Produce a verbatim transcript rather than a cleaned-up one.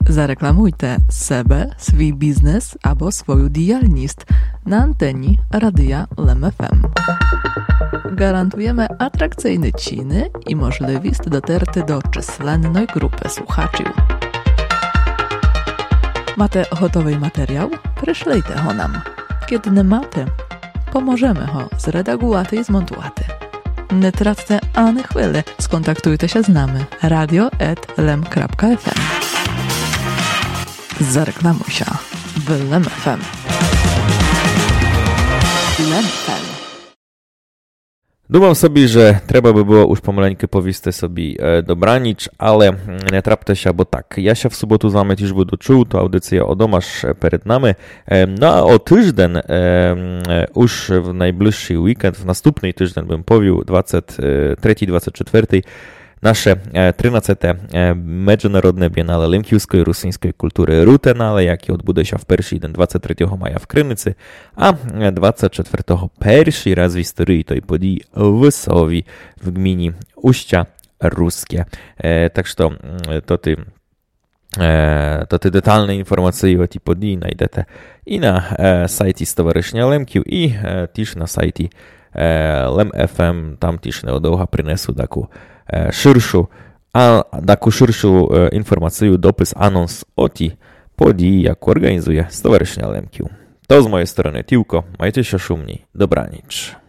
Zareklamujte sebe, swój biznes albo swoją dialnost na anteni Radia Lem F M. Garantujemy atrakcyjne ciny i możliwość dotarty do czyslennej grupy słuchaczy. Macie gotowy materiał? Przyszlijcie ho nam. Kiedy nie macie, pomożemy ho zredagować i zmontować. Nie traccie ani chwili, skontaktujcie się z nami radio at lem kropka f m. Zareklamuj się w Lem F M. Lem F M. Думав собі, що треба би було уж помаленьки повісти собі е, добраніч, але не траптеся, бо так. Я ще в суботу з вами теж буду чув, то аудиція одома ж перед нами. Е, ну, а о тиждень, е, е, уж в найближчий вікенд, в наступний тиждень, бим повів, двадцять третій двадцять четвертий, nasze trynадцяте Międzynarodne Biennale Lemkівської русинської культури Рутенале, яке odbude się w перший день двадцять третього maja w Krynicy, a двадцять четвертого перший raz w historii tej podii w Sowi w gminie Uścia Ruskie. E, tak że to, to ty e, to ty detalne informacje o tej podii znajdziecie i na e, sajcie Stowarzyszenia Lemkiw i e, też na sajcie e, Lem F M, tam też neodługo przyniosą taką ширшу, а таку ширшу інформацію, допис, анонс о тій події, яку організує Stowarzyszenie Lemkiw. To z mojej strony Tiłko, majcie się szumni, dobranic.